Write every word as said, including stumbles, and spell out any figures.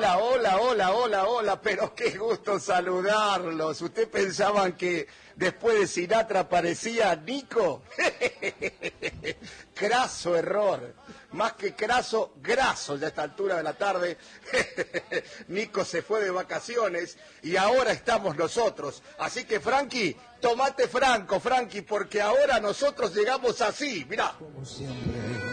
Hola, hola, hola, hola, hola, pero qué gusto saludarlos. ¿Ustedes pensaban que después de Sinatra aparecía Nico? Craso error. Más que craso, graso ya a esta altura de la tarde. Nico se fue de vacaciones y ahora estamos nosotros. Así que, Frankie, tomate franco, Frankie, porque ahora nosotros llegamos así. Mirá. Como siempre.